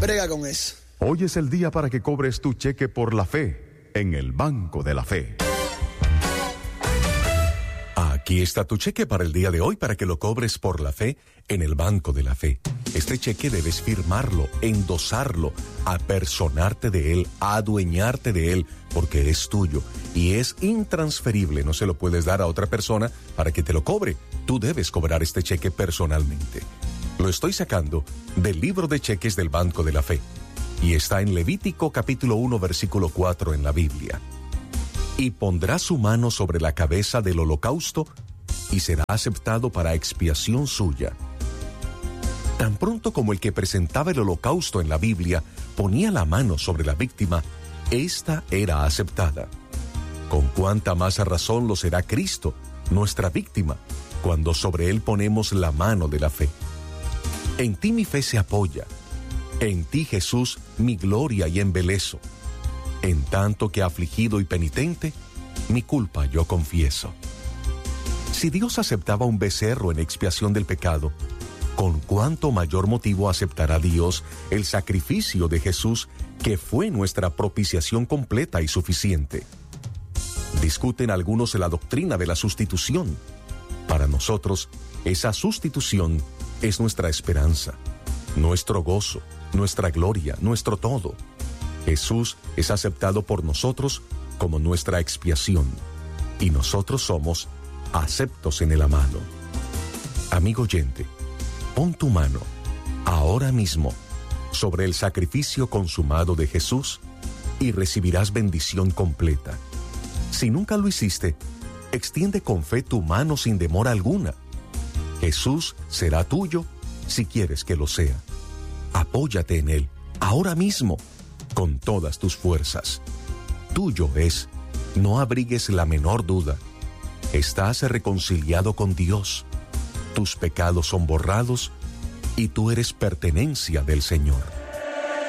Brega con eso. Hoy es el día para que cobres tu cheque por la fe en el Banco de la Fe. Aquí está tu cheque para el día de hoy para que lo cobres por la fe en el Banco de la Fe. Este cheque debes firmarlo, endosarlo, apersonarte de él, adueñarte de él, porque es tuyo y es intransferible. No se lo puedes dar a otra persona para que te lo cobre. Tú debes cobrar este cheque personalmente. Lo estoy sacando del libro de cheques del Banco de la Fe y está en Levítico capítulo 1 versículo 4 en la Biblia. Y pondrá su mano sobre la cabeza del holocausto y será aceptado para expiación suya. Tan pronto como el que presentaba el holocausto en la Biblia ponía la mano sobre la víctima, ésta era aceptada. Con cuánta más razón lo será Cristo, nuestra víctima, cuando sobre él ponemos la mano de la fe. En ti mi fe se apoya. En ti, Jesús, mi gloria y embelezo. En tanto que afligido y penitente, mi culpa yo confieso. Si Dios aceptaba un becerro en expiación del pecado, ¿con cuánto mayor motivo aceptará Dios el sacrificio de Jesús, que fue nuestra propiciación completa y suficiente? Discuten algunos la doctrina de la sustitución. Para nosotros, esa sustitución es nuestra esperanza, nuestro gozo, nuestra gloria, nuestro todo. Jesús es aceptado por nosotros como nuestra expiación y nosotros somos aceptos en el amado. Amigo oyente, pon tu mano ahora mismo sobre el sacrificio consumado de Jesús y recibirás bendición completa. Si nunca lo hiciste, extiende con fe tu mano sin demora alguna. Jesús será tuyo si quieres que lo sea. Apóyate en Él ahora mismo con todas tus fuerzas. Tuyo es, no abrigues la menor duda. Estás reconciliado con Dios. Tus pecados son borrados y tú eres pertenencia del Señor.